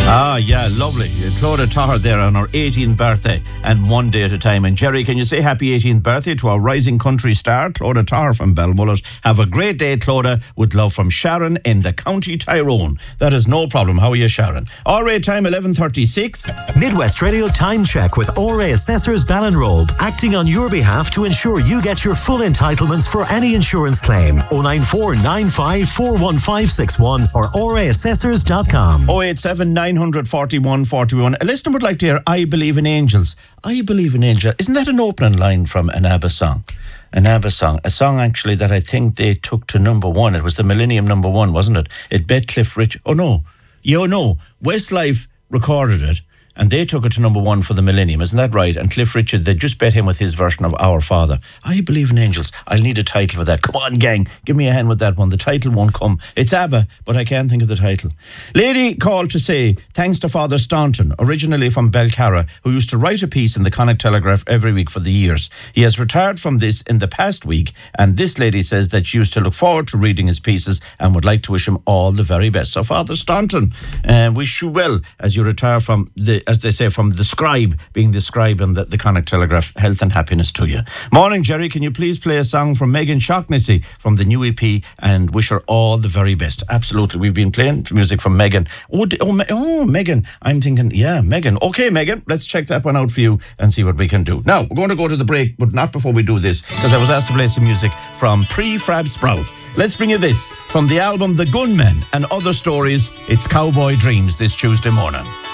Ah, yeah, lovely. Clodagh Tahar there on her 18th birthday and one day at a time. And Jerry, can you say happy 18th birthday to our rising country star, Clodagh Tahar from Balmullet? Have a great day, Clodagh, with love from Sharon in the County Tyrone. That is no problem. How are you, Sharon? RA time 11:36. Midwest Radio Time Check with RA Assessors Ballinrobe, acting on your behalf to ensure you get your full entitlements for any insurance claim. 094 95 41561 or raassessors.com. 087 941 41. A listener would like to hear I Believe in Angels. I Believe in Angels. Isn't that an opening line from an ABBA song? An ABBA song. A song actually that I think they took to number one. It was the Millennium number one, wasn't it? It bet Cliff Richard. Oh no. Westlife recorded it and they took it to number one for the Millennium. Isn't that right? And Cliff Richard, they just bet him with his version of Our Father. I Believe in Angels. I'll need a title for that. Come on, gang. Give me a hand with that one. The title won't come. It's ABBA, but I can't think of the title. Lady called to say, thanks to Father Staunton, originally from Belcarra, who used to write a piece in the Connacht Telegraph every week for the years. He has retired from this in the past week, and this lady says that she used to look forward to reading his pieces and would like to wish him all the very best. So, Father Staunton, wish you well as you retire from the, as they say, from the scribe, being the scribe in the Connacht Telegraph. Health and happiness to you. Morning, Jerry. Can you please play a song from Megan Shaughnessy from the new EP and wish her all the very best? Absolutely. We've been playing music from Megan. Oh, Megan. I'm thinking, yeah, Megan. Okay, Megan, let's check that one out for you and see what we can do. Now, we're going to go to the break, but not before we do this, because I was asked to play some music from Prefab Sprout. Let's bring you this from the album The Gunmen and Other Stories. It's Cowboy Dreams this Tuesday morning.